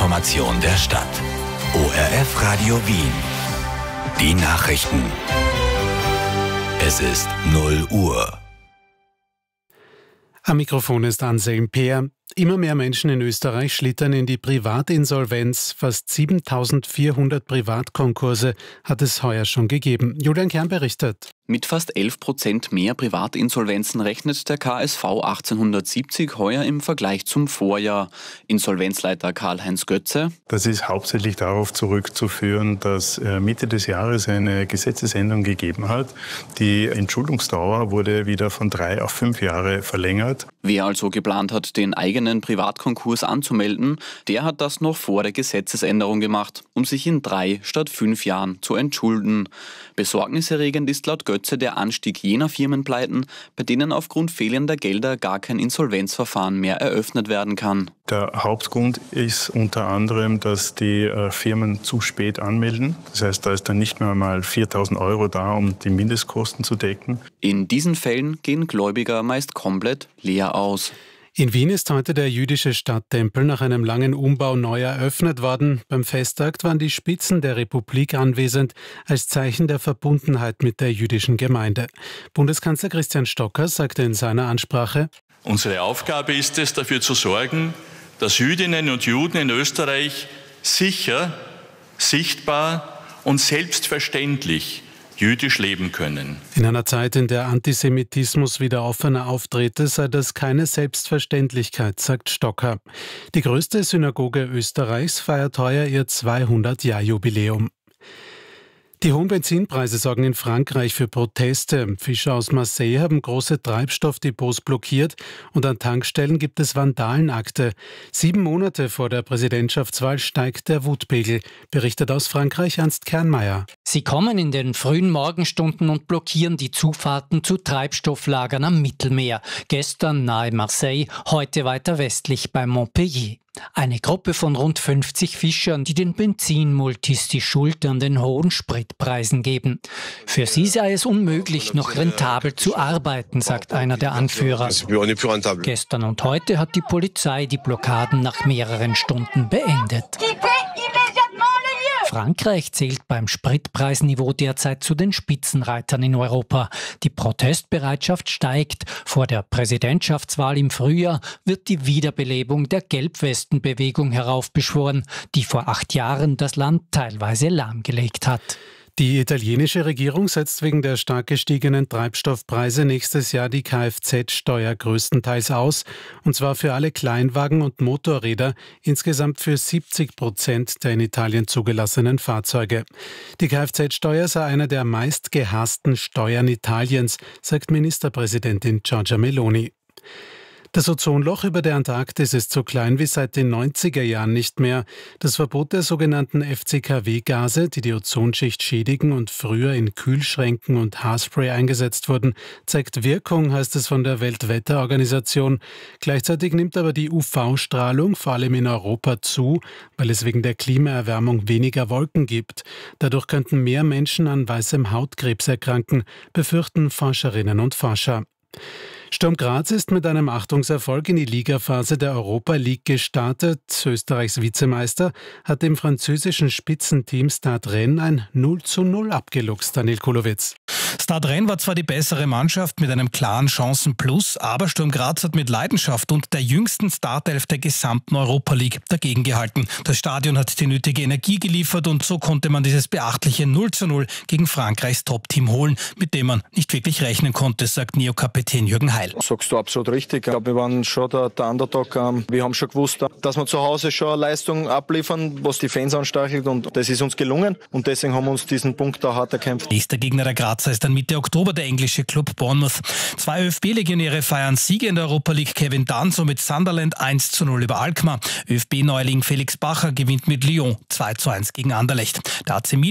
Information der Stadt. ORF Radio Wien. Die Nachrichten. Es ist 0 Uhr. Am Mikrofon ist Anselm Peer. Immer mehr Menschen in Österreich schlittern in die Privatinsolvenz. Fast 7.400 Privatkonkurse hat es heuer schon gegeben. Julian Kern berichtet. Mit fast 11% mehr Privatinsolvenzen rechnet der KSV 1870 heuer im Vergleich zum Vorjahr. Insolvenzleiter Karl-Heinz Götze: Das ist hauptsächlich darauf zurückzuführen, dass Mitte des Jahres eine Gesetzesänderung gegeben hat. Die Entschuldungsdauer wurde wieder von 3 auf 5 Jahre verlängert. Wer also geplant hat, den eigenen Privatkonkurs anzumelden, der hat das noch vor der Gesetzesänderung gemacht, um sich in 3 statt 5 Jahren zu entschulden. Besorgniserregend ist laut Götze der Anstieg jener Firmenpleiten, bei denen aufgrund fehlender Gelder gar kein Insolvenzverfahren mehr eröffnet werden kann. Der Hauptgrund ist unter anderem, dass die Firmen zu spät anmelden. Das heißt, da ist dann nicht mehr mal 4.000 € da, um die Mindestkosten zu decken. In diesen Fällen gehen Gläubiger meist komplett leer aus. In Wien ist heute der jüdische Stadttempel nach einem langen Umbau neu eröffnet worden. Beim Festakt waren die Spitzen der Republik anwesend, als Zeichen der Verbundenheit mit der jüdischen Gemeinde. Bundeskanzler Christian Stocker sagte in seiner Ansprache: Unsere Aufgabe ist es, dafür zu sorgen, dass Jüdinnen und Juden in Österreich sicher, sichtbar und selbstverständlich jüdisch leben können. In einer Zeit, in der Antisemitismus wieder offener auftrete, sei das keine Selbstverständlichkeit, sagt Stocker. Die größte Synagoge Österreichs feiert heuer ihr 200-Jahr-Jubiläum. Die hohen Benzinpreise sorgen in Frankreich für Proteste. Fischer aus Marseille haben große Treibstoffdepots blockiert und an Tankstellen gibt es Vandalenakte. 7 Monate vor der Präsidentschaftswahl steigt der Wutpegel, berichtet aus Frankreich Ernst Kernmeier. Sie kommen in den frühen Morgenstunden und blockieren die Zufahrten zu Treibstofflagern am Mittelmeer. Gestern nahe Marseille, heute weiter westlich bei Montpellier. Eine Gruppe von rund 50 Fischern, die den Benzinmultis die Schuld an den hohen Spritpreisen geben. Für sie sei es unmöglich, noch rentabel zu arbeiten, sagt einer der Anführer. Gestern und heute hat die Polizei die Blockaden nach mehreren Stunden beendet. Frankreich zählt beim Spritpreisniveau derzeit zu den Spitzenreitern in Europa. Die Protestbereitschaft steigt. Vor der Präsidentschaftswahl im Frühjahr wird die Wiederbelebung der Gelbwestenbewegung heraufbeschworen, die vor 8 Jahren das Land teilweise lahmgelegt hat. Die italienische Regierung setzt wegen der stark gestiegenen Treibstoffpreise nächstes Jahr die Kfz-Steuer größtenteils aus, und zwar für alle Kleinwagen und Motorräder, insgesamt für 70% der in Italien zugelassenen Fahrzeuge. Die Kfz-Steuer sei eine der meist gehassten Steuern Italiens, sagt Ministerpräsidentin Giorgia Meloni. Das Ozonloch über der Antarktis ist so klein wie seit den 90er Jahren nicht mehr. Das Verbot der sogenannten FCKW-Gase, die die Ozonschicht schädigen und früher in Kühlschränken und Haarspray eingesetzt wurden, zeigt Wirkung, heißt es von der Weltwetterorganisation. Gleichzeitig nimmt aber die UV-Strahlung vor allem in Europa zu, weil es wegen der Klimaerwärmung weniger Wolken gibt. Dadurch könnten mehr Menschen an weißem Hautkrebs erkranken, befürchten Forscherinnen und Forscher. Sturm Graz ist mit einem Achtungserfolg in die Ligaphase der Europa League gestartet. Österreichs Vizemeister hat dem französischen Spitzenteam Stade Rennes ein 0:0 abgeluchst. Daniel Kulowitz. Stade Rennes war zwar die bessere Mannschaft mit einem klaren Chancenplus, aber Sturm Graz hat mit Leidenschaft und der jüngsten Startelf der gesamten Europa League dagegen gehalten. Das Stadion hat die nötige Energie geliefert und so konnte man dieses beachtliche 0:0 gegen Frankreichs Top-Team holen, mit dem man nicht wirklich rechnen konnte, sagt Neo-Kapitän Jürgen Heil. Sagst du absolut richtig. Ich glaube, wir waren schon der Underdog. Wir haben schon gewusst, dass wir zu Hause schon eine Leistung abliefern, was die Fans anstachelt, und das ist uns gelungen und deswegen haben wir uns diesen Punkt da hart erkämpft. Nächster Gegner der Grazer ist dann Mitte Oktober der englische Club Bournemouth. 2 ÖFB-Legionäre feiern Siege in der Europa League. Kevin Danso mit Sunderland 1:0 über Alkmaar. ÖFB-Neuling Felix Bacher gewinnt mit Lyon 2:1 gegen Anderlecht. Der AC